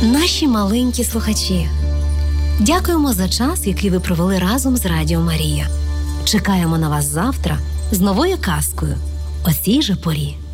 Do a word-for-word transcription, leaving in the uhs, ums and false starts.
Наші маленькі слухачі, дякуємо за час, який ви провели разом з Радіо Марія. Чекаємо на вас завтра з новою казкою о цій же порі.